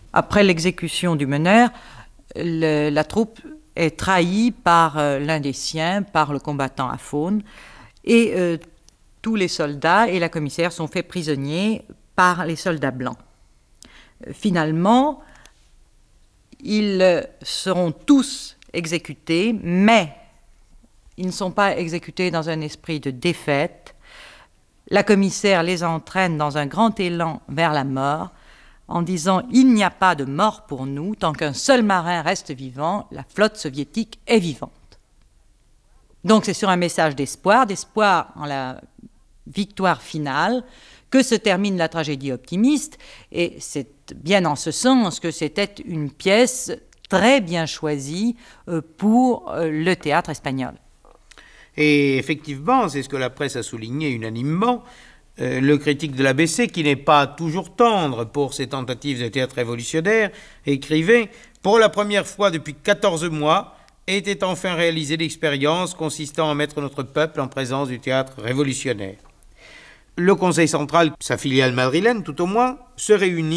Après l'exécution du meneur, la troupe est trahie par l'un des siens, par le combattant à Faune, et tous les soldats et la commissaire sont faits prisonniers par les soldats blancs. Finalement, ils seront tous exécutés, mais ils ne sont pas exécutés dans un esprit de défaite. La commissaire les entraîne dans un grand élan vers la mort, en disant « Il n'y a pas de mort pour nous, tant qu'un seul marin reste vivant, la flotte soviétique est vivante ». Donc c'est sur un message d'espoir en la victoire finale, que se termine la tragédie optimiste, et c'est bien en ce sens que c'était une pièce très bien choisie pour le théâtre espagnol. Et effectivement, c'est ce que la presse a souligné unanimement, le critique de l'ABC, qui n'est pas toujours tendre pour ses tentatives de théâtre révolutionnaire, écrivait « Pour la première fois depuis 14 mois, était enfin réalisée l'expérience consistant à mettre notre peuple en présence du théâtre révolutionnaire. » Le Conseil central, sa filiale madrilène tout au moins, se réunit